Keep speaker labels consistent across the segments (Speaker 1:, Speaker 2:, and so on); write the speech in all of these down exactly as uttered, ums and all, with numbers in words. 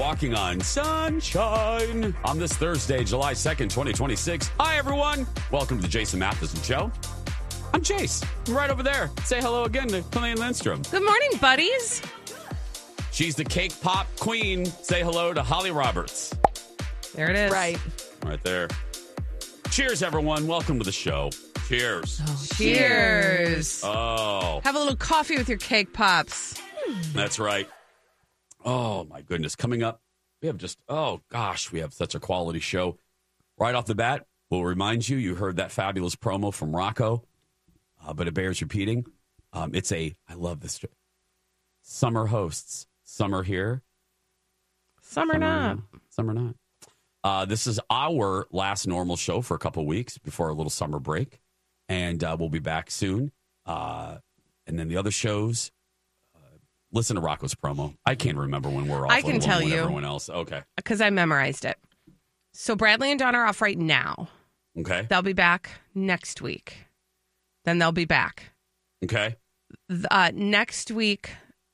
Speaker 1: walking on sunshine on this Thursday, July second, twenty twenty-six. Hi, everyone. Welcome to the Jason Matheson Show. I'm Jace. Right over there. Say hello again to Colleen Lindstrom.
Speaker 2: Good morning, buddies.
Speaker 1: She's the cake pop queen. Say hello to Holly Roberts.
Speaker 2: There it is.
Speaker 3: Right.
Speaker 1: Right there. Cheers, everyone. Welcome to the show. Cheers.
Speaker 2: Oh, cheers.
Speaker 1: Oh.
Speaker 2: Have a little coffee with your cake pops.
Speaker 1: That's right. Oh, my goodness. Coming up, we have just, oh, gosh, we have such a quality show. Right off the bat, we'll remind you, you heard that fabulous promo from Rocco, uh, but it bears repeating. Um, it's a, I love this. Summer hosts. Summer here.
Speaker 2: Summer, summer not.
Speaker 1: Summer not. Uh, this is our last normal show for a couple weeks before a little summer break. And uh, we'll be back soon. Uh, and then the other shows, uh, listen to Rocco's promo. I can't remember when we're off.
Speaker 2: I can tell
Speaker 1: when
Speaker 2: you.
Speaker 1: Everyone else. Okay.
Speaker 2: Because I memorized it. So Bradley and Dawn are off right now.
Speaker 1: Okay.
Speaker 2: They'll be back next week. Then they'll be back.
Speaker 1: Okay.
Speaker 2: Uh, next week.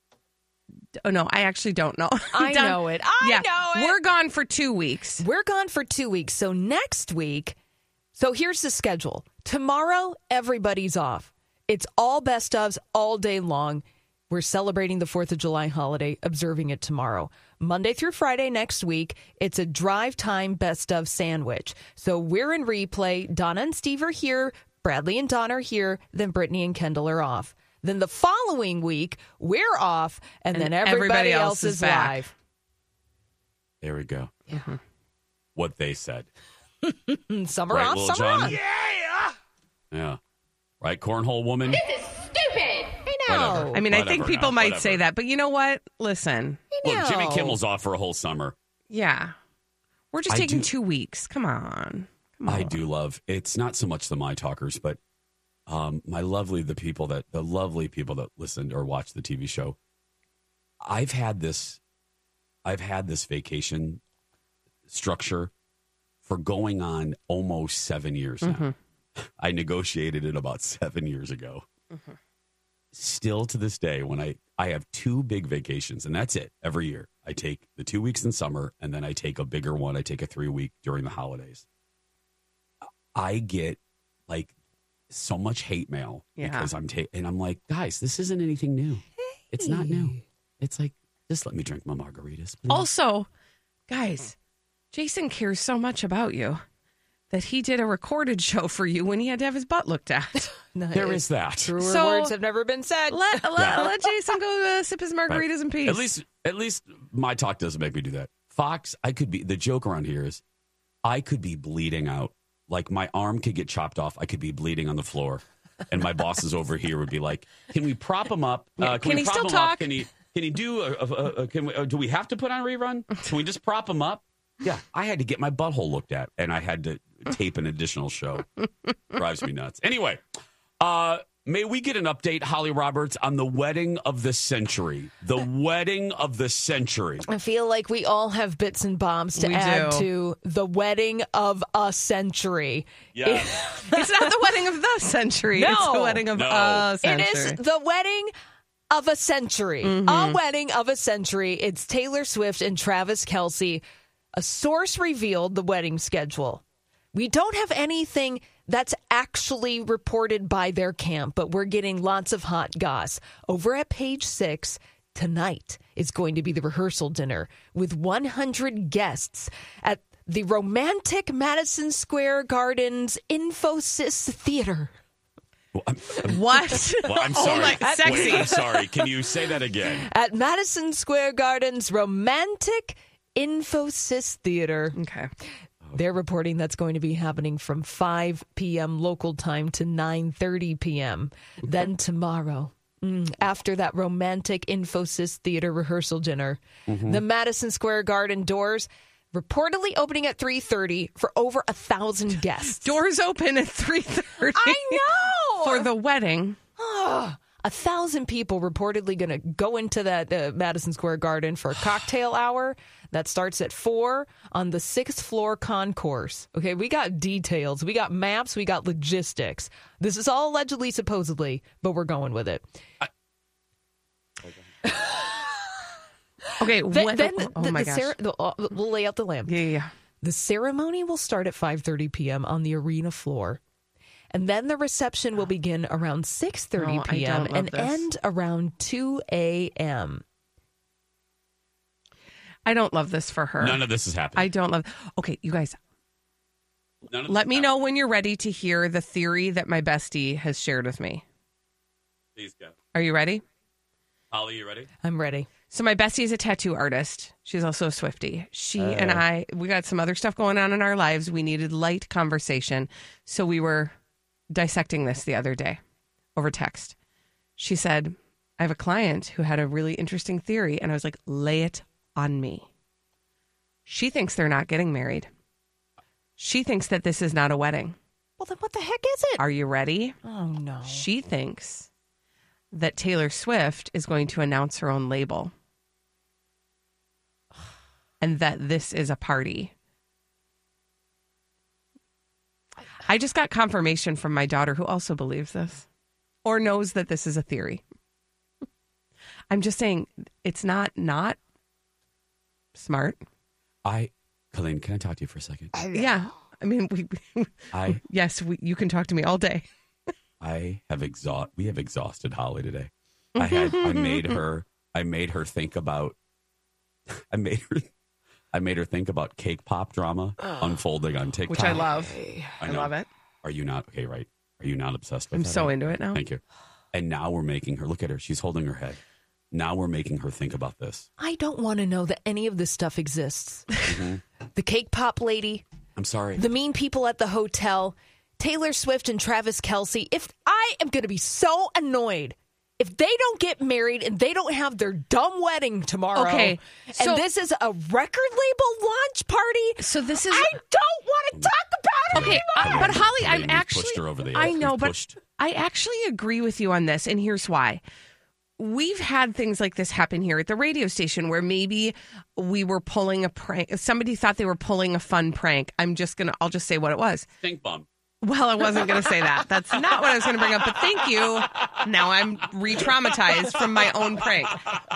Speaker 2: Oh, no, I actually don't know.
Speaker 3: I know it. I
Speaker 2: yeah,
Speaker 3: know it.
Speaker 2: We're gone for two weeks.
Speaker 3: We're gone for two weeks. So next week, so here's the schedule. Tomorrow, everybody's off. It's all best ofs all day long. We're celebrating the fourth of July holiday, observing it tomorrow. Monday through Friday next week, it's a drive time best of sandwich. So we're in replay. Donna and Steve are here. Bradley and Don are here. Then Brittany and Kendall are off. Then the following week, we're off, and, and then everybody, everybody else, else is, is live.
Speaker 1: There we go.
Speaker 2: Mm-hmm.
Speaker 1: What they said.
Speaker 3: Summer
Speaker 1: right,
Speaker 3: off, summer
Speaker 1: John?
Speaker 3: on.
Speaker 1: Yeah! Yeah. Right, cornhole woman?
Speaker 4: This is stupid!
Speaker 3: I know.
Speaker 1: Whatever.
Speaker 2: I mean,
Speaker 1: Whatever.
Speaker 2: I think people
Speaker 1: no,
Speaker 2: might
Speaker 1: whatever.
Speaker 2: say that, but you know what? Listen.
Speaker 1: Look, Jimmy Kimmel's off for a whole summer.
Speaker 2: Yeah. We're just
Speaker 1: I
Speaker 2: taking
Speaker 1: do,
Speaker 2: two weeks. Come on. Come on.
Speaker 1: I do love, it's not so much the My Talkers, but um, my lovely, the people that, the lovely people that listened or watched the T V show. I've had this, I've had this vacation structure for going on almost seven years now.
Speaker 2: Mm-hmm.
Speaker 1: I negotiated it about seven years ago.
Speaker 2: Mm-hmm.
Speaker 1: Still to this day, when I, I have two big vacations, and that's it every year. I take the two weeks in summer, and then I take a bigger one. I take a three week during the holidays. I get like so much hate mail
Speaker 2: yeah.
Speaker 1: because I'm ta- and I'm like, guys, this isn't anything new. Hey. It's not new. It's like, just let me drink my margaritas, please.
Speaker 2: Also, guys, Jason cares so much about you that he did a recorded show for you when he had to have his butt looked at.
Speaker 3: Nice.
Speaker 1: There is that.
Speaker 3: Truer
Speaker 2: So,
Speaker 3: words have never been said.
Speaker 2: Let let,
Speaker 1: Yeah.
Speaker 2: let Jason go uh, sip his margaritas
Speaker 1: Right.
Speaker 2: in peace.
Speaker 1: At least, at least my talk doesn't make me do that. Fox, I could be, the joke around here is I could be bleeding out. Like my arm could get chopped off. I could be bleeding on the floor. And my bosses over here would be like, can we prop him up? Uh, can
Speaker 2: Can
Speaker 1: we
Speaker 2: he
Speaker 1: prop
Speaker 2: still
Speaker 1: him
Speaker 2: talk?
Speaker 1: Up? Can he, can he do, a, a, a, a, can we, uh, do we have to put on a rerun? Can we just prop him up? Yeah, I had to get my butthole looked at, and I had to tape an additional show. Drives me nuts. Anyway, uh, may we get an update, Holly Roberts, on the wedding of the century? The wedding of the century.
Speaker 3: I feel like we all have bits and bombs to
Speaker 2: We
Speaker 3: add
Speaker 2: do.
Speaker 3: to the wedding of a century.
Speaker 1: Yeah.
Speaker 2: It's not the wedding of the century.
Speaker 3: No.
Speaker 2: It's the wedding of
Speaker 1: No.
Speaker 2: a century.
Speaker 3: It is the wedding of a century.
Speaker 2: Mm-hmm.
Speaker 3: A wedding of a century. It's Taylor Swift and Travis Kelce. A source revealed the wedding schedule. We don't have anything that's actually reported by their camp, but we're getting lots of hot goss. Over at page six, tonight is going to be the rehearsal dinner with one hundred guests at the romantic Madison Square Garden's Infosys Theater.
Speaker 1: Well, I'm,
Speaker 2: What?
Speaker 1: well, I'm
Speaker 2: Oh,
Speaker 1: sorry.
Speaker 2: my- sexy.
Speaker 1: Wait, I'm sorry. Can you say that again?
Speaker 3: At Madison Square Garden's romantic Infosys Theater.
Speaker 2: Okay.
Speaker 3: They're reporting that's going to be happening from five p.m. local time to nine thirty p.m. Then tomorrow, mm, after that romantic Infosys Theater rehearsal dinner,
Speaker 1: Mm-hmm.
Speaker 3: the Madison Square Garden doors reportedly opening at three thirty for over a thousand guests.
Speaker 2: Doors open at three thirty.
Speaker 3: I know!
Speaker 2: For the wedding.
Speaker 3: Oh, a thousand people reportedly going to go into that uh, Madison Square Garden for a cocktail hour that starts at four on the sixth floor concourse. Okay, we got details, we got maps, we got logistics. This is all allegedly, supposedly, but we're going with it.
Speaker 1: I-
Speaker 2: Okay,
Speaker 3: Then,
Speaker 2: when-
Speaker 3: then
Speaker 2: oh, oh
Speaker 3: the,
Speaker 2: my
Speaker 3: the
Speaker 2: gosh.
Speaker 3: cere- the, uh, we'll lay out the lamp.
Speaker 2: Yeah, yeah, yeah.
Speaker 3: The ceremony will start at five thirty p.m. on the arena floor. And then the reception will begin around six thirty
Speaker 2: Oh, I
Speaker 3: p.m.
Speaker 2: don't love
Speaker 3: and
Speaker 2: this.
Speaker 3: end around two a.m.
Speaker 2: I don't love this for her.
Speaker 1: None of this is happening.
Speaker 2: I don't love. Okay, you guys,
Speaker 1: None of
Speaker 2: let
Speaker 1: this
Speaker 2: me
Speaker 1: is
Speaker 2: know when you're ready to hear the theory that my bestie has shared with me.
Speaker 1: happening. Please go.
Speaker 2: Are you ready?
Speaker 1: Holly, you ready?
Speaker 3: I'm ready.
Speaker 2: So my bestie is a tattoo artist. She's also a Swiftie. She and I, we got some other stuff going on in our lives. We needed light conversation. So we were dissecting this the other day over text. She said, I have a client who had a really interesting theory. And I was like, lay it on me. She thinks they're not getting married. She thinks that this is not a wedding.
Speaker 3: Well, then what the heck is it?
Speaker 2: Are you ready?
Speaker 3: Oh, no.
Speaker 2: She thinks that Taylor Swift is going to announce her own label and that this is a party. I just got confirmation from my daughter, who also believes this or knows that this is a theory. I'm just saying it's not not smart.
Speaker 1: I, Colleen, can I talk to you for a second?
Speaker 2: Yeah. I mean, we,
Speaker 1: I
Speaker 2: yes, we, you can talk to me all day.
Speaker 1: I have exhaust. We have exhausted Holly today. I had. I made her. I made her think about. I made her. I made her think about cake pop drama unfolding on TikTok,
Speaker 2: Which I love. I,
Speaker 1: know.
Speaker 2: love it.
Speaker 1: Are you not okay? Right? Are you not obsessed with?
Speaker 2: I'm
Speaker 1: that?
Speaker 2: so into it now.
Speaker 1: Thank you. And now we're making her look at her. She's holding her head. Now we're making her think about this.
Speaker 3: I don't want to know that any of this stuff exists. The cake pop lady,
Speaker 1: I'm sorry.
Speaker 3: the mean people at the hotel, Taylor Swift and Travis Kelce. If I am going to be so annoyed if they don't get married and they don't have their dumb wedding tomorrow,
Speaker 2: Okay, so-
Speaker 3: and this is a record label launch party,
Speaker 2: So this is
Speaker 3: I don't want to talk about it
Speaker 2: okay,
Speaker 3: anymore.
Speaker 2: uh, but Holly,
Speaker 1: Colleen,
Speaker 2: I'm
Speaker 1: we've
Speaker 2: actually
Speaker 1: pushed her over the
Speaker 2: I
Speaker 1: edge.
Speaker 2: know,
Speaker 1: We've
Speaker 2: but
Speaker 1: pushed.
Speaker 2: I actually agree with you on this, and here's why. We've had things like this happen here at the radio station where maybe we were pulling a prank. Somebody thought they were pulling a fun prank. I'm just going to, I'll just say what it was.
Speaker 1: Stink bomb.
Speaker 2: Well, I wasn't going to say that. That's not what I was going to bring up, but thank you. Now I'm re-traumatized from my own prank.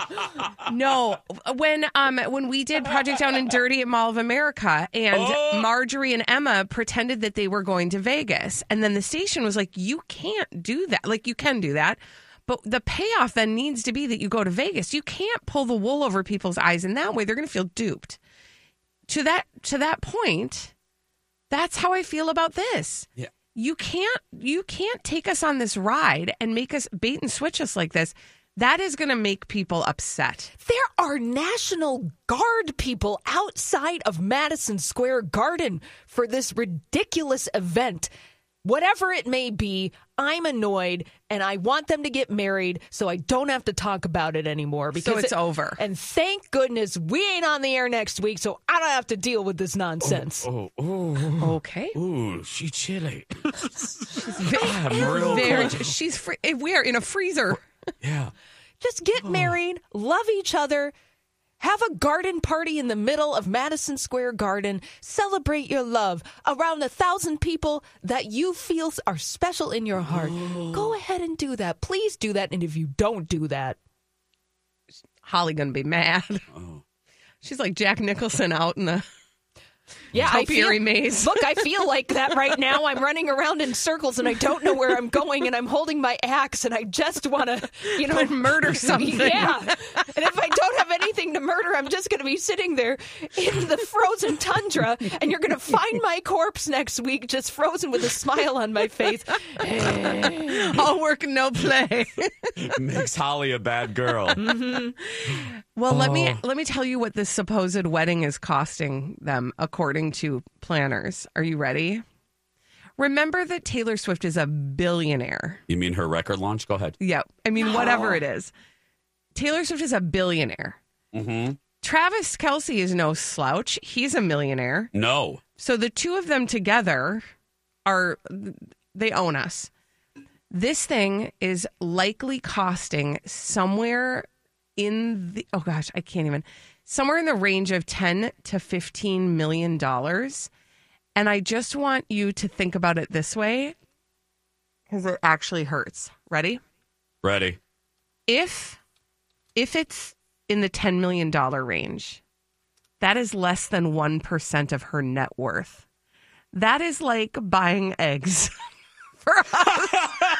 Speaker 2: No, when um when we did Project Down and Dirty at Mall of America and
Speaker 1: Oh.
Speaker 2: Marjorie and Emma pretended that they were going to Vegas, and then the station was like, you can't do that. Like, you can do that. But the payoff then needs to be that you go to Vegas. You can't pull the wool over people's eyes in that way. They're going to feel duped. To that to that point, that's how I feel about this.
Speaker 1: Yeah.
Speaker 2: You can't you can't take us on this ride and make us bait and switch us like this. That is going to make people upset.
Speaker 3: There are National Guard people outside of Madison Square Garden for this ridiculous event. Whatever it may be, I'm annoyed and I want them to get married so I don't have to talk about it anymore. Because
Speaker 2: So it's
Speaker 3: it-
Speaker 2: over.
Speaker 3: And thank goodness we ain't on the air next week, so I don't have to deal with this nonsense.
Speaker 1: Oh, oh,
Speaker 2: Okay.
Speaker 1: ooh, she chilly. I'm real
Speaker 2: Very,
Speaker 1: cold.
Speaker 2: she's free, we are in a freezer.
Speaker 1: Yeah.
Speaker 3: Just get married, love each other, have a garden party in the middle of Madison Square Garden, celebrate your love around a thousand people that you feel are special in your heart. Go ahead and do that. Please do that. And if you don't do that,
Speaker 2: Holly gonna be mad.
Speaker 1: Oh.
Speaker 2: She's like Jack Nicholson out in the
Speaker 3: yeah, I feel,
Speaker 2: topiary maze.
Speaker 3: look, I feel like that right now. I'm running around in circles and I don't know where I'm going and I'm holding my axe and I just want to, you know,
Speaker 2: murder something.
Speaker 3: Yeah. And if I don't have anything to murder, I'm just going to be sitting there in the frozen tundra and you're going to find my corpse next week just frozen with a smile on my face.
Speaker 2: All work, no play.
Speaker 1: Makes Holly a bad girl.
Speaker 2: Well, let me
Speaker 1: Oh.
Speaker 2: let me tell you what this supposed wedding is costing them, according to planners. Are you ready? Remember that Taylor Swift is a billionaire.
Speaker 1: You mean her record launch? Go ahead.
Speaker 2: Yeah, I mean, whatever it is. Taylor Swift is a billionaire.
Speaker 1: Mm-hmm.
Speaker 2: Travis Kelce is no slouch. He's a millionaire.
Speaker 1: No.
Speaker 2: So the two of them together are, they own us. This thing is likely costing somewhere in the, oh gosh, I can't even, somewhere in the range of ten to fifteen million dollars. And I just want you to think about it this way because it actually hurts. Ready?
Speaker 1: Ready.
Speaker 2: If, if it's in the ten million dollars range. That is less than one percent of her net worth. That is like buying eggs for us.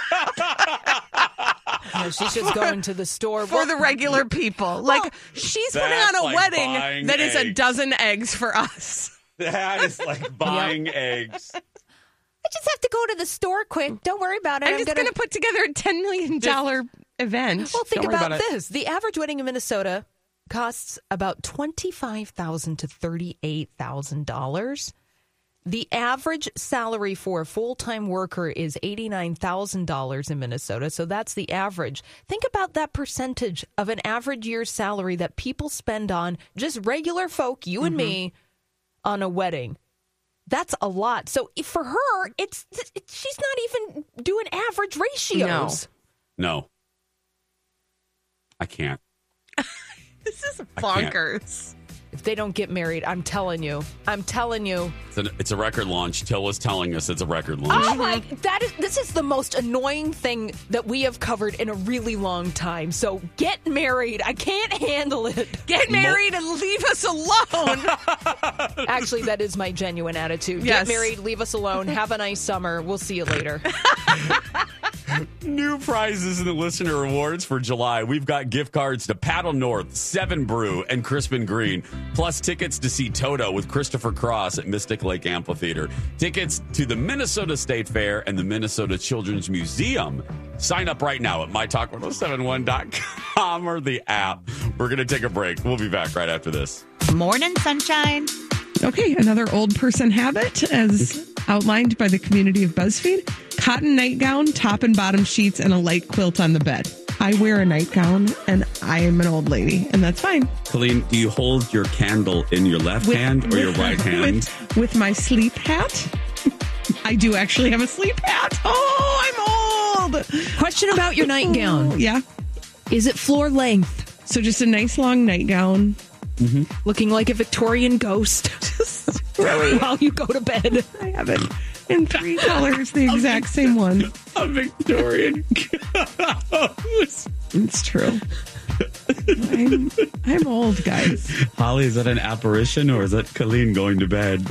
Speaker 3: No, she's just going to the store.
Speaker 2: For the regular people. Like, well, she's putting on a
Speaker 1: like
Speaker 2: wedding that
Speaker 1: eggs.
Speaker 2: is a dozen eggs for us.
Speaker 1: That is like buying yep. eggs.
Speaker 3: I just have to go to the store quick. Don't worry about it.
Speaker 2: I'm,
Speaker 3: I'm
Speaker 2: just
Speaker 3: gonna...
Speaker 2: going to put together a ten million dollars just... event.
Speaker 3: Well, think
Speaker 2: Don't
Speaker 3: about,
Speaker 2: about
Speaker 3: this. The average wedding in Minnesota costs about twenty-five thousand dollars to thirty-eight thousand dollars. The average salary for a full-time worker is eighty-nine thousand dollars in Minnesota, so that's the average. Think about that percentage of an average year's salary that people spend on just regular folk, you and mm-hmm. me, on a wedding. That's a lot. So if for her, it's it, she's not even doing average ratios.
Speaker 1: No. No. I can't.
Speaker 2: This is bonkers.
Speaker 3: If they don't get married, I'm telling you. I'm telling you.
Speaker 1: It's a, it's a record launch. Till was telling us it's a record launch.
Speaker 3: Oh my, that is, this is the most annoying thing that we have covered in a really long time. So get married. I can't handle it.
Speaker 2: Get married and leave us alone.
Speaker 3: Actually, that is my genuine attitude.
Speaker 2: Yes.
Speaker 3: Get married, leave us alone. Have a nice summer. We'll see you later.
Speaker 1: New prizes in the listener awards for July. We've got gift cards to Paddle North, Seven Brew, and Crispin Green, plus tickets to see Toto with Christopher Cross at Mystic Lake Amphitheater, tickets to the Minnesota State Fair and the Minnesota Children's Museum. Sign up right now at my talk ten seventy-one dot com or the app. We're going to take a break. We'll be back right after this.
Speaker 4: Morning, sunshine.
Speaker 2: Okay, another old person habit as outlined by the community of BuzzFeed. Cotton nightgown, top and bottom sheets, and a light quilt on the bed. I wear a nightgown, and I am an old lady, and that's fine.
Speaker 1: Colleen, do you hold your candle in your left with, hand or with, your right hand?
Speaker 2: With, with my sleep hat. I do actually have a sleep hat. Oh, I'm old.
Speaker 3: Question about your nightgown.
Speaker 2: Oh, yeah.
Speaker 3: Is it floor length?
Speaker 2: So just a nice long nightgown.
Speaker 3: Mm-hmm. Looking like a Victorian ghost. Just really? While you go to bed.
Speaker 2: I have it in three colors, the exact a, same one.
Speaker 1: A Victorian ghost.
Speaker 2: It's true. I'm, I'm old, guys.
Speaker 1: Holly, is that an apparition or is that Colleen going to bed?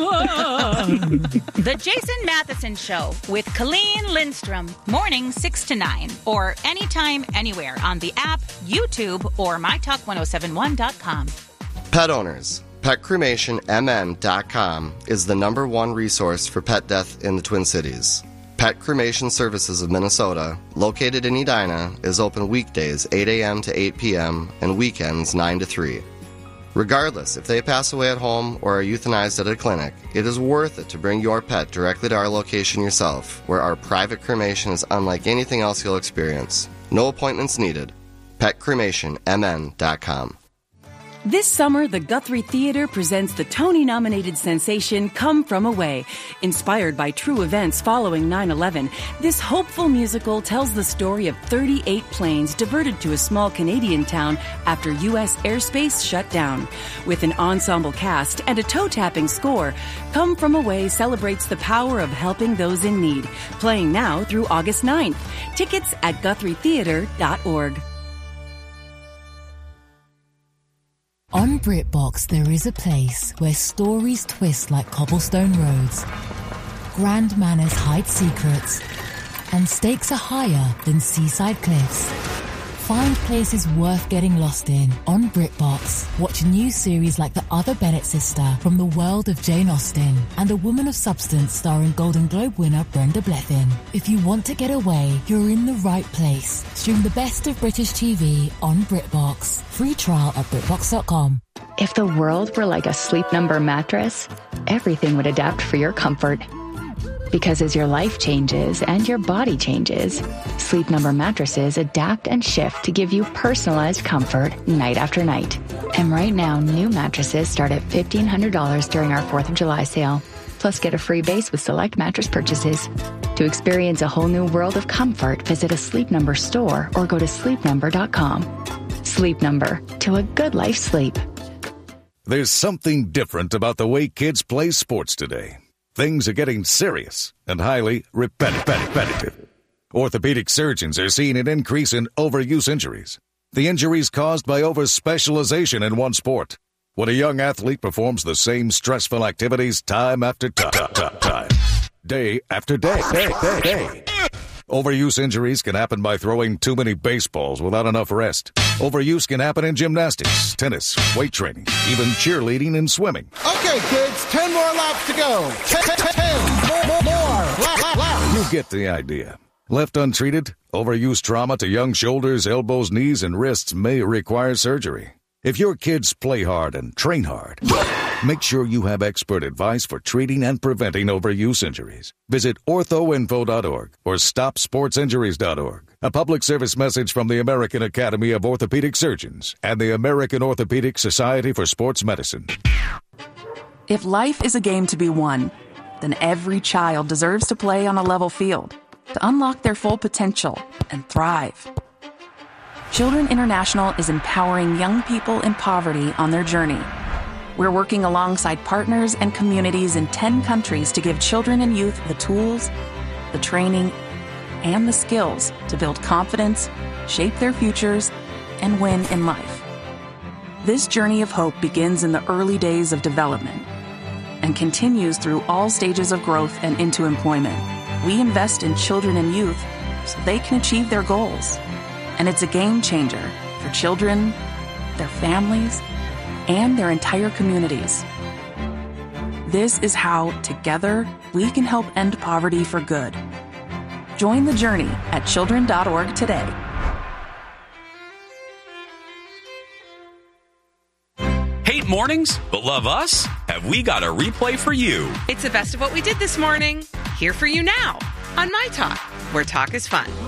Speaker 4: The Jason Matheson Show with Colleen Lindstrom. Morning six to nine. Or anytime, anywhere on the app, YouTube, or my talk ten seventy-one dot com.
Speaker 5: Pet owners. Pet Cremation M N dot com is the number one resource for pet death in the Twin Cities. Pet Cremation Services of Minnesota, located in Edina, is open weekdays eight a.m. to eight p.m. and weekends nine to three. Regardless if they pass away at home or are euthanized at a clinic, it is worth it to bring your pet directly to our location yourself, where our private cremation is unlike anything else you'll experience. No appointments needed. Pet Cremation M N dot com.
Speaker 6: This summer, the Guthrie Theater presents the Tony-nominated sensation Come From Away. Inspired by true events following nine eleven, this hopeful musical tells the story of thirty-eight planes diverted to a small Canadian town after U S airspace shut down. With an ensemble cast and a toe-tapping score, Come From Away celebrates the power of helping those in need. Playing now through August ninth. Tickets at guthrie theater dot org.
Speaker 7: On BritBox, there is a place where stories twist like cobblestone roads, grand manners hide secrets, and stakes are higher than seaside cliffs. Find places worth getting lost in on BritBox. Watch new series like The Other Bennett Sister from the world of Jane Austen and A Woman of Substance starring Golden Globe winner Brenda Blethyn. If you want to get away, you're in the right place. Stream the best of British T V on BritBox. Free trial at BritBox dot com.
Speaker 8: If the world were like a Sleep Number mattress, everything would adapt for your comfort. Because as your life changes and your body changes, Sleep Number mattresses adapt and shift to give you personalized comfort night after night. And right now, new mattresses start at fifteen hundred dollars during our fourth of July sale. Plus, get a free base with select mattress purchases. To experience a whole new world of comfort, visit a Sleep Number store or go to sleep number dot com. Sleep Number, to a good life sleep.
Speaker 9: There's something different about the way kids play sports today. Things are getting serious and highly repetitive. Orthopedic surgeons are seeing an increase in overuse injuries. The injuries caused by over-specialization in one sport. When a young athlete performs the same stressful activities time after time, time, time, day after day, day, day, day. Overuse injuries can happen by throwing too many baseballs without enough rest. Overuse can happen in gymnastics, tennis, weight training, even cheerleading and swimming.
Speaker 10: Okay, kids, ten more laps to go. Ten, ten, ten. More, more, more. Lap, lap, lap.
Speaker 9: You get the idea. Left untreated, overuse trauma to young shoulders, elbows, knees, and wrists may require surgery. If your kids play hard and train hard, make sure you have expert advice for treating and preventing overuse injuries. Visit ortho info dot org or stop sports injuries dot org. A public service message from the American Academy of Orthopedic Surgeons and the American Orthopedic Society for Sports Medicine.
Speaker 11: If life is a game to be won, then every child deserves to play on a level field to unlock their full potential and thrive. Children International is empowering young people in poverty on their journey. We're working alongside partners and communities in ten countries to give children and youth the tools, the training, and the skills to build confidence, shape their futures, and win in life. This journey of hope begins in the early days of development and continues through all stages of growth and into employment. We invest in children and youth so they can achieve their goals. And it's a game changer for children, their families, and their entire communities. This is how, together, we can help end poverty for good. Join the journey at children dot org today.
Speaker 1: Hate mornings, but love us? Have we got a replay for you?
Speaker 2: It's the best of what we did this morning. Here for you now on My Talk, where talk is fun.